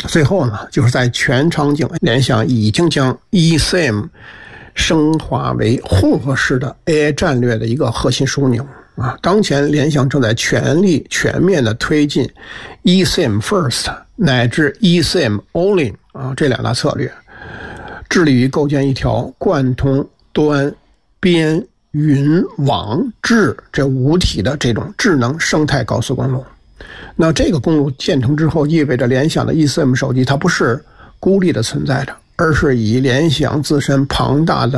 最后呢，就是在全场景，联想已经将 eSIM 升华为混合式的 AI 战略的一个核心枢纽啊。当前联想正在全力全面的推进 eSIM First 乃至 eSIM All-in 啊这两大策略，致力于构建一条贯通端、边、云、网、智这五体的这种智能生态高速公路。那这个公路建成之后，意味着联想的 eSIM 手机它不是孤立的存在着，而是以联想自身庞大的